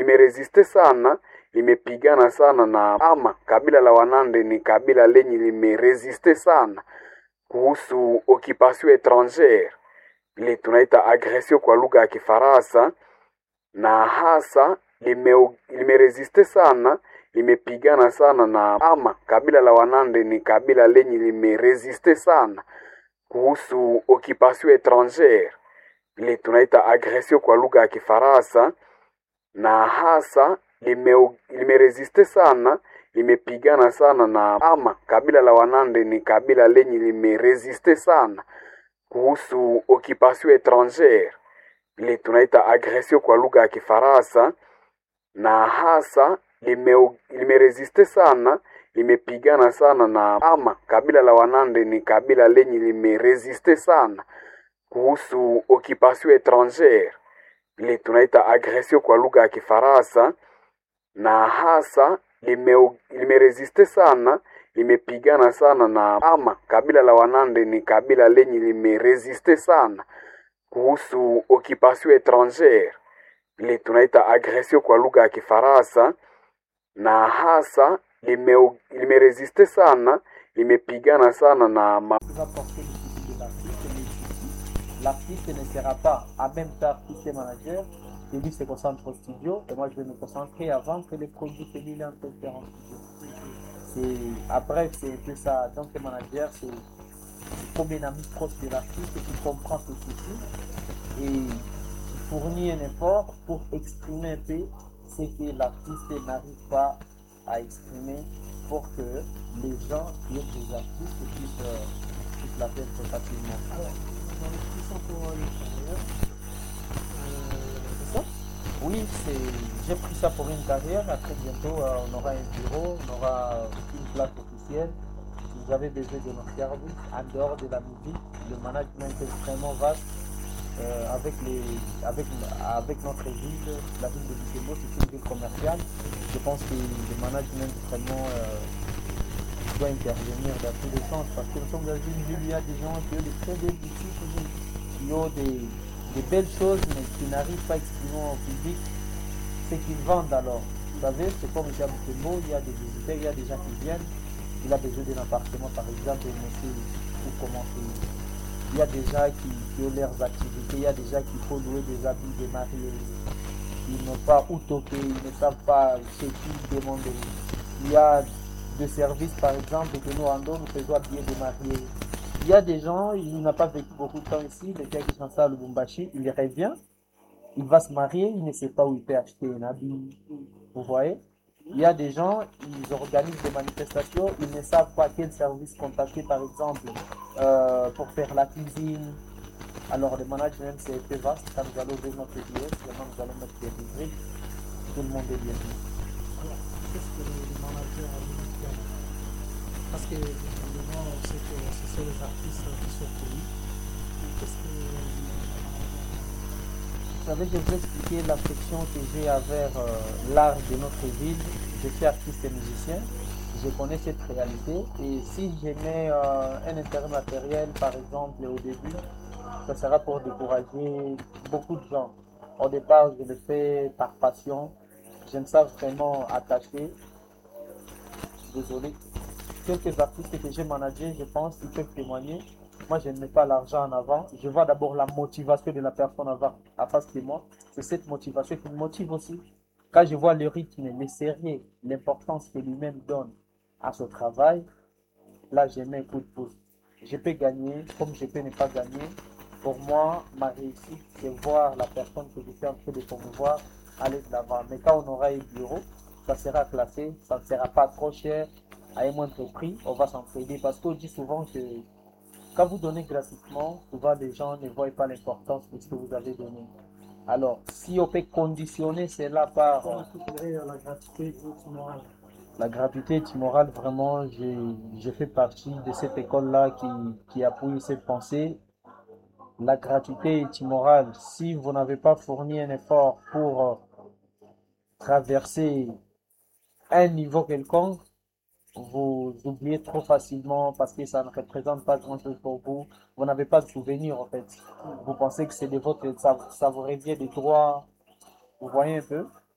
limeresiste sana, limepigana sana na ama kabila la Wanande ni kabila lenye limeresiste sana kuhusu occupation étrangère, ile tunaita agression kwa lugha ya Kifaransa, na hasa limeresiste sana, limepigana sana na ama kabila la Wanande ni kabila lenye limeresiste sana kuhusu occupation étrangère, ile tunaita agression kwa lugha ya Kifaransa, na hasa limeresiste sana, limepigana sana na ama kabila la Wanande ni kabila lenye limeresiste sana kuhusu occupation étrangère, ile tunaita agression kwa lugha ya Kifaransa, na hasa limeresiste sana, limepigana sana na ama kabila la Wanande ni kabila lenye limeresiste sana kuhusu occupation étrangère, ile tunaita agression kwa lugha ya Kifaransa, na hasa limeresiste sana, limepigana sana na ama kabila la Wanande ni kabila lenye limeresiste sana kuhusu occupation étrangère, ile tunaita agression kwa lugha ya Kifaransa, na hasa limeresiste sana, limepigana sana na l'artiste ne sera pas en même temps artiste et manager. Et lui se concentre au studio et moi je vais me concentrer avant que les produits finissent en train de faire en studio. Après c'est un peu ça. Donc le manager c'est comme un ami proche de l'artiste qui comprend ce souci et fournit un effort pour exprimer un peu ce que l'artiste n'arrive pas à exprimer pour que les gens qui aiment les artistes puissent la faire très facilement. Alors, dans l'expression pour l'extérieur, c'est ça? Oui, j'ai pris ça pour une carrière. Après bientôt, on aura un bureau, on aura une place officielle. Vous avez besoin de nos services en dehors de la musique. Le management est vraiment vaste. Avec notre ville, la ville de Butembo, c'est une ville commerciale. Je pense que le management vraiment doit intervenir dans tous les sens parce que nous sommes dans une ville où il y a des gens qui ont des très belles boutiques, qui ont des belles choses mais qui n'arrivent pas à exprimer au public ce qu'ils vendent. Alors, vous savez, c'est comme ici à Butembo, il y a des visiteurs, il y a des gens qui viennent, il a besoin d'un appartement par exemple, pour commencer. Il y a des gens qui ont leurs activités, il y a des gens qui faut louer des habits de mariés. Ils n'ont pas où toquer, ils ne savent pas chez qui demander. Il y a des services, par exemple, que nous rendons, nous faisons habiller des mariés. Il y a des gens, il n'a pas vécu beaucoup de temps ici, le gars qui s'installe à Lubumbashi, il revient, il va se marier, il ne sait pas où il peut acheter un habit. Vous voyez? Il y a des gens, ils organisent des manifestations, ils ne savent pas quel service contacter, par exemple, pour faire la cuisine. Alors, le management, c'est un peu vaste. Quand nous allons ouvrir notre business, maintenant nous allons mettre des rubriques. Tout le monde est bienvenu. Alors, qu'est-ce que le manager a voulu faire? Parce que, évidemment, on sait que ce sont les artistes qui sont connus. Qu'est-ce que Vous savez, je vais expliquer l'affection que j'ai envers l'art de notre ville. Je suis artiste et musicien. Je connais cette réalité. Et si je mets un intérêt matériel, par exemple, au début, ça sera pour décourager beaucoup de gens. Au départ, je le fais par passion. Je me sens vraiment attaché. Désolé. Quelques artistes que j'ai managés, je pense, ils peuvent témoigner. Moi, je ne mets pas l'argent en avant. Je vois d'abord la motivation de la personne en face de moi. C'est cette motivation qui me motive aussi. Quand je vois le rythme, le sérieux, l'importance que lui-même donne à ce travail, là, je mets un coup de pouce. Je peux gagner comme je peux ne pas gagner. Pour moi, ma réussite, c'est voir la personne que je suis en train de promouvoir aller de l'avant. Mais quand on aura un bureau, ça sera classé, ça ne sera pas trop cher, à un moindre prix, on va s'entraider. Parce qu'on dit souvent que quand vous donnez gratuitement, souvent les gens ne voient pas l'importance de ce que vous avez donné. Alors, si on peut conditionner cela par comment considérer la gratuité morale? la gratuité morale, vraiment, je fais partie de cette école-là qui appuie cette pensée. La gratuité morale, si vous n'avez pas fourni un effort pour traverser un niveau quelconque, vous oubliez trop facilement parce que ça ne représente pas grand-chose pour vous. Vous n'avez pas de souvenir en fait. Vous pensez que c'est de votre, ça vous revient des droits. Vous voyez un peu.